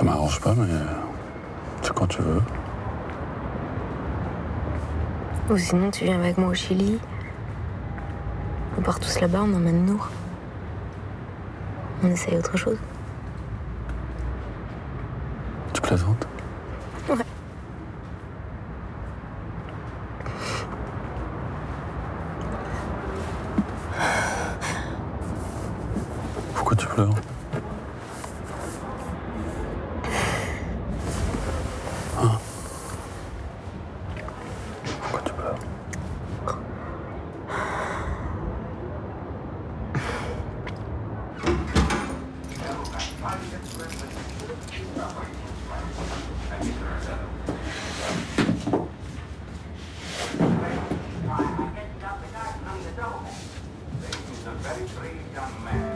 Ça m'arrange pas, mais c'est quand tu veux. Ou sinon, tu viens avec moi au Chili. On part tous là-bas, on emmène Nour. On essaye autre chose. Tu plaisantes? Ouais. Pourquoi tu pleures? Hein? Pourquoi tu pleures? Very brave young man.